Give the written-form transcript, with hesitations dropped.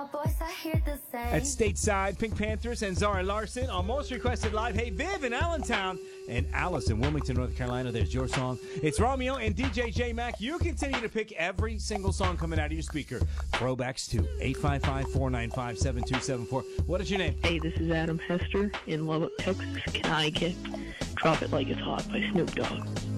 At Stateside, Pink Panthers and Zara Larson on Most Requested Live. Hey, Viv in Allentown and Alice in Wilmington, North Carolina. There's your song. It's Romeo and DJ J Mac. You continue to pick every single song coming out of your speaker. Throwbacks to 855-495-7274. What is your name? Hey, this is Adam Hester in Lubbock, Texas. Can I get Drop It Like It's Hot by Snoop Dogg?